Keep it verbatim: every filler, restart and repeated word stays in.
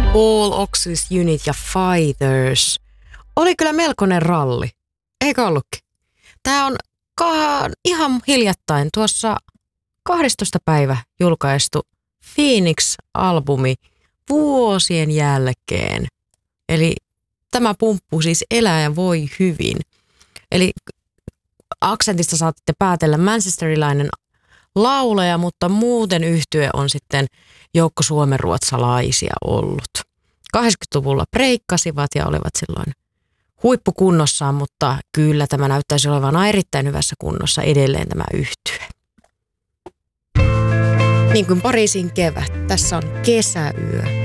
All Oxys Unit ja Fighters. Oli kyllä melkoinen ralli, eikö ollutkin? Tämä on ka- ihan hiljattain tuossa kahdestoista päivä julkaistu Phoenix-albumi vuosien jälkeen. Eli tämä pumppu siis elää ja voi hyvin. Eli aksentista saatitte päätellä manchesterilainen laulaja, mutta muuten yhtye on sitten joukko suomenruotsalaisia ollut. kahdeksankymmentäluvulla breikkasivat ja olivat silloin huippukunnossaan, mutta kyllä tämä näyttäisi olevan erittäin hyvässä kunnossa edelleen tämä yhtye. Niin kuin Pariisin kevät, tässä on Kesäyö.